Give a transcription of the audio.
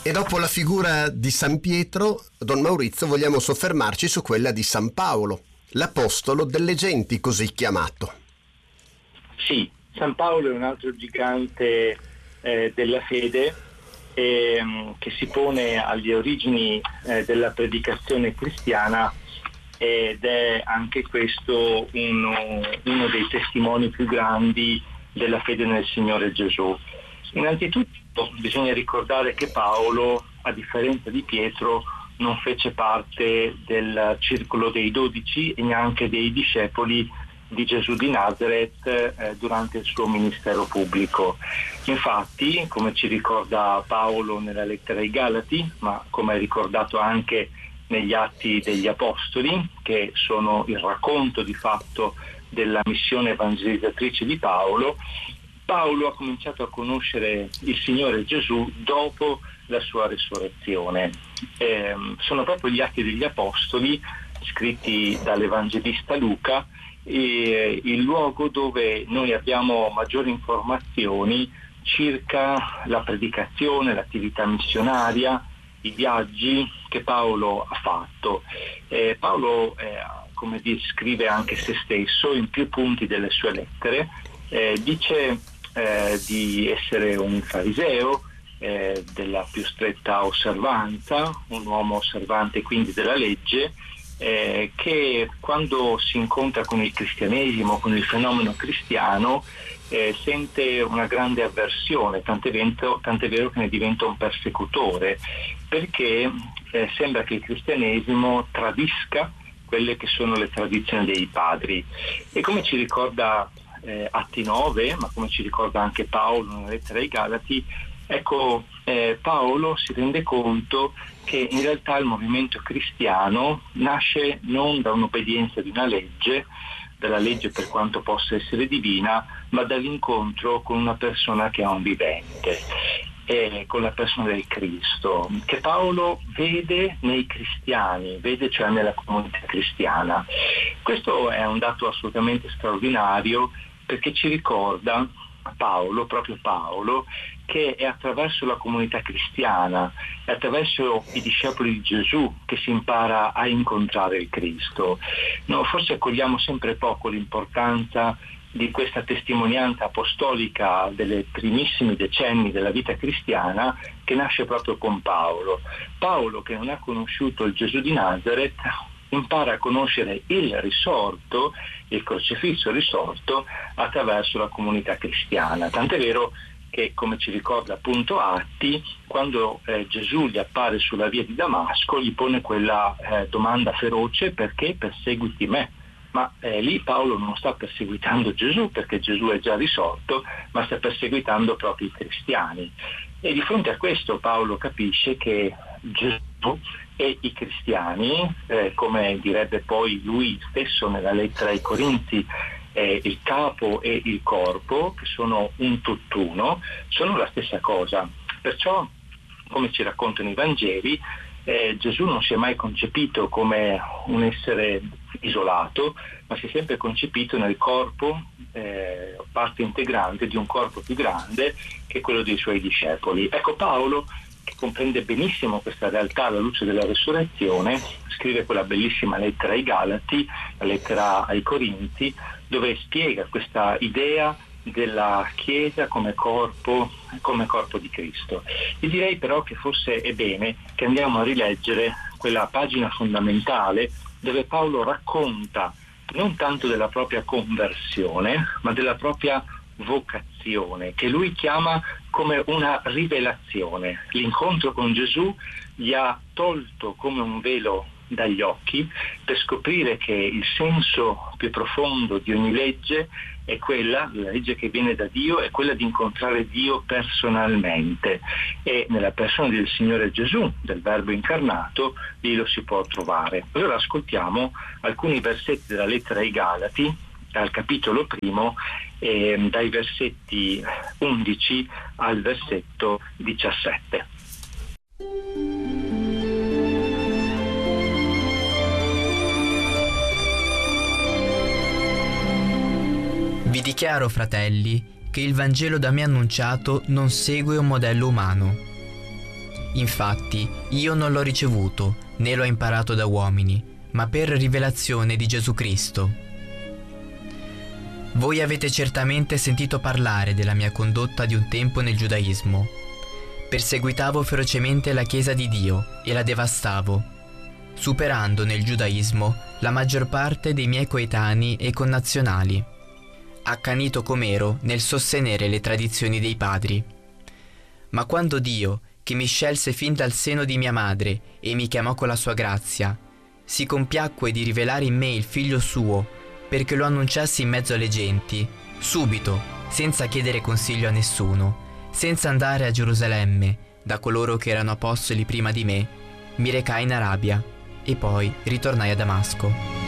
E dopo la figura di San Pietro, Don Maurizio, vogliamo soffermarci su quella di San Paolo, l'apostolo delle genti così chiamato. Sì, San Paolo è un altro gigante della fede che si pone alle origini della predicazione cristiana ed è anche questo uno dei testimoni più grandi della fede nel Signore Gesù. Innanzitutto bisogna ricordare che Paolo, a differenza di Pietro, non fece parte del circolo dei 12 e neanche dei discepoli di Gesù di Nazareth durante il suo ministero pubblico. Infatti, come ci ricorda Paolo nella lettera ai Galati, ma come è ricordato anche negli Atti degli Apostoli, che sono il racconto di fatto della missione evangelizzatrice di Paolo, Paolo ha cominciato a conoscere il Signore Gesù dopo la sua risurrezione. Sono proprio gli Atti degli Apostoli, scritti dall'Evangelista Luca, il luogo dove noi abbiamo maggiori informazioni circa la predicazione, l'attività missionaria, i viaggi che Paolo ha fatto. Paolo, come scrive anche se stesso in più punti delle sue lettere, dice di essere un fariseo della più stretta osservanza, un uomo osservante quindi della legge, che quando si incontra con il cristianesimo, con il fenomeno cristiano, sente una grande avversione, tant'è vero che ne diventa un persecutore, perché sembra che il cristianesimo tradisca quelle che sono le tradizioni dei padri. E come ci ricorda Atti 9, ma come ci ricorda anche Paolo nella lettera ai Galati, ecco, Paolo si rende conto che in realtà il movimento cristiano nasce non da un'obbedienza di una legge, della legge per quanto possa essere divina, ma dall'incontro con una persona che è un vivente, con la persona del Cristo, che Paolo vede nei cristiani, vede cioè nella comunità cristiana. Questo è un dato assolutamente straordinario, perché ci ricorda Paolo, proprio Paolo, che è attraverso la comunità cristiana, è attraverso i discepoli di Gesù che si impara a incontrare il Cristo. No, forse cogliamo sempre poco l'importanza di questa testimonianza apostolica delle primissimi decenni della vita cristiana, che nasce proprio con Paolo. Paolo, che non ha conosciuto il Gesù di Nazareth, impara a conoscere il risorto, il crocifisso risorto, attraverso la comunità cristiana. Tant'è vero che, come ci ricorda appunto Atti, quando Gesù gli appare sulla via di Damasco, gli pone quella domanda feroce: perché perseguiti me? Ma lì Paolo non sta perseguitando Gesù, perché Gesù è già risorto, ma sta perseguitando proprio i cristiani. E di fronte a questo Paolo capisce che Gesù e i cristiani, come direbbe poi lui stesso nella lettera ai Corinzi, il capo e il corpo, che sono un tutt'uno, sono la stessa cosa. Perciò, come ci raccontano i Vangeli, Gesù non si è mai concepito come un essere isolato, ma si è sempre concepito nel corpo, parte integrante di un corpo più grande, che è quello dei suoi discepoli. Ecco, Paolo, che comprende benissimo questa realtà alla luce della resurrezione, scrive quella bellissima lettera ai Galati, la lettera ai Corinzi, dove spiega questa idea della Chiesa come corpo di Cristo. E direi però che forse è bene che andiamo a rileggere quella pagina fondamentale dove Paolo racconta non tanto della propria conversione, ma della propria vocazione, che lui chiama come una rivelazione. L'incontro con Gesù gli ha tolto come un velo dagli occhi per scoprire che il senso più profondo di ogni legge è quella, la legge che viene da Dio, è quella di incontrare Dio personalmente, e nella persona del Signore Gesù, del Verbo incarnato, lì lo si può trovare. Allora ascoltiamo alcuni versetti della lettera ai Galati, al capitolo 1, dai versetti 11 al versetto 17. Vi dichiaro, fratelli, che il Vangelo da me annunciato non segue un modello umano. Infatti, io non l'ho ricevuto, né l'ho imparato da uomini, ma per rivelazione di Gesù Cristo. Voi avete certamente sentito parlare della mia condotta di un tempo nel giudaismo. Perseguitavo ferocemente la Chiesa di Dio e la devastavo, superando nel giudaismo la maggior parte dei miei coetanei e connazionali, accanito com'ero nel sostenere le tradizioni dei padri. Ma quando Dio, che mi scelse fin dal seno di mia madre e mi chiamò con la sua grazia, si compiacque di rivelare in me il figlio suo perché lo annunciassi in mezzo alle genti, subito, senza chiedere consiglio a nessuno, senza andare a Gerusalemme da coloro che erano apostoli prima di me, mi recai in Arabia e poi ritornai a Damasco.